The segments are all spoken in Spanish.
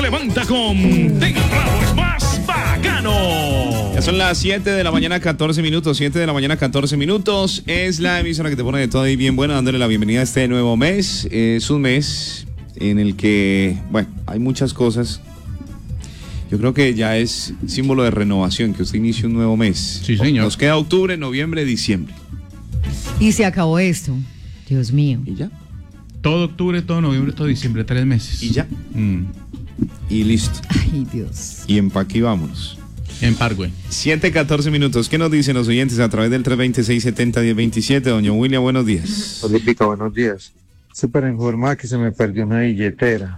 se levanta con Temprano es más bacano. Ya son las 7 de la mañana, 14 minutos. 7 de la mañana, 14 minutos. Es la emisora que te pone de todo y bien buena, dándole la bienvenida a este nuevo mes. Es un mes en el que, bueno, hay muchas cosas. Yo creo que ya es símbolo de renovación, que usted inicie un nuevo mes. Sí, señor. Nos queda octubre, noviembre, diciembre. Y se acabó esto. Dios mío. ¿Y ya? Todo octubre, todo noviembre, todo diciembre, 3 meses. ¿Y ya? Y listo. Ay, Dios. Y empaque y vámonos. En Parkway. 7:14 minutos. ¿Qué nos dicen los oyentes a través del 326-70-1027? Doña William, buenos días. Olímpica, buenos días. Súper informada que se me perdió una billetera.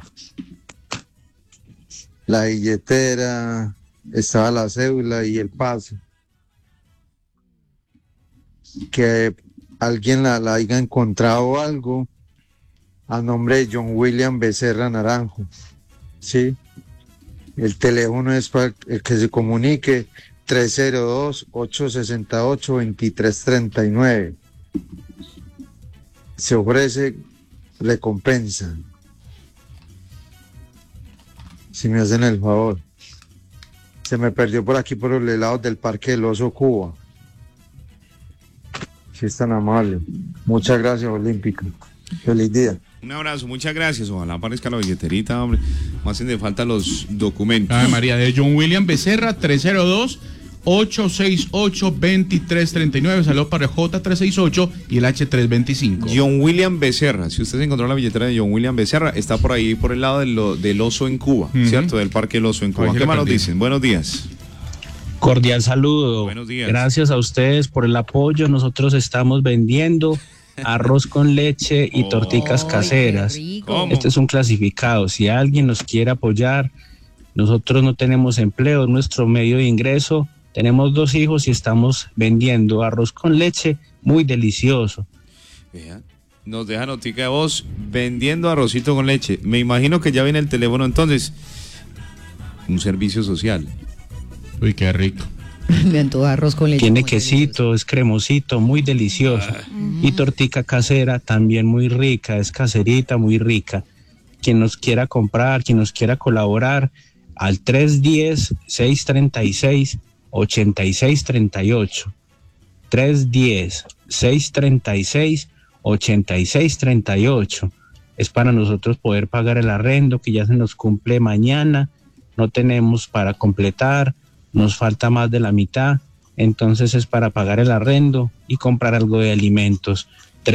La billetera, estaba la cédula y el paso. Que alguien la haya encontrado algo a nombre de John William Becerra Naranjo. Sí. El teléfono es para el que se comunique 302-868-2339. Se ofrece recompensa. Si me hacen el favor. Se me perdió por aquí por los lados del Parque del Oso Cuba. Si es tan amable. Muchas gracias, Olímpica. Feliz día. Un abrazo, muchas gracias. Ojalá aparezca la billeterita, hombre. Me hacen de falta los documentos. Ay, María, de John William Becerra, 302-868-2339. Saludos para J368 y el H325. John William Becerra. Si usted se encontró la billetera de John William Becerra, está por ahí, por el lado del Oso en Cuba, ¿cierto? Del Parque del Oso en Cuba. ¿Qué más nos dicen? Buenos días. Cordial saludo. Buenos días. Gracias a ustedes por el apoyo. Nosotros estamos vendiendo arroz con leche y torticas caseras. Este es un clasificado. Si alguien nos quiere apoyar, nosotros no tenemos empleo, es nuestro medio de ingreso. Tenemos 2 hijos y estamos vendiendo arroz con leche muy delicioso. Vean, nos deja notica de voz vendiendo arrocito con leche. Me imagino que ya viene el teléfono entonces. Un servicio social. Uy, qué rico. Me antoja arroz con leche. Tiene quesito, es cremosito, muy delicioso. Y tortica casera también muy rica, es caserita, muy rica. Quien nos quiera comprar, quien nos quiera colaborar, al 310-636-8638. 310-636-8638. Es para nosotros poder pagar el arrendo que ya se nos cumple mañana. No tenemos para completar. Nos falta más de la mitad, entonces es para pagar el arrendo y comprar algo de alimentos.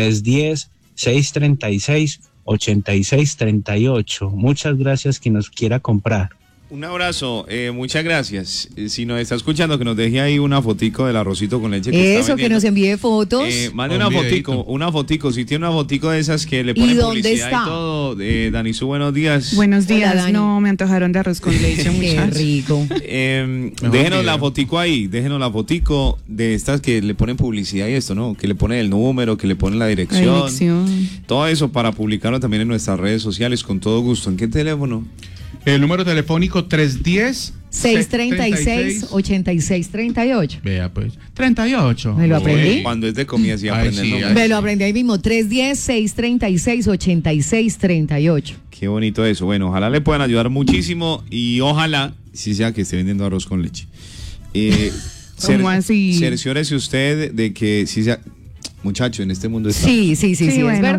310-636-8638. Muchas gracias quien nos quiera comprar. Un abrazo, muchas gracias. Si nos está escuchando, que nos deje ahí una fotico del arrocito con leche. Eso, que nos envíe fotos. Mande una fotico, si tiene una fotico de esas que le ponen publicidad está? y todo. Danisu, buenos días. Buenos días. Hola, Dani. No, me antojaron de arroz con leche, Qué muchachos. rico. Déjenos la fotico ahí, déjenos la fotico de estas que le ponen publicidad y esto, ¿no? Que le ponen el número, que le ponen la dirección. Todo eso para publicarlo también en nuestras redes sociales con todo gusto. ¿En qué teléfono? El número telefónico 310-636-8638. Vea pues, 38. Me lo aprendí. Cuando es de comida, sí aprende el número. Me lo aprendí ahí mismo. 310-636-8638. Qué bonito eso. Bueno, ojalá le puedan ayudar muchísimo y ojalá sí sea que esté vendiendo arroz con leche. ¿Cómo así? Cerciórese usted de que sí sea. Muchacho, en este mundo está. Sí, bueno. es verdad.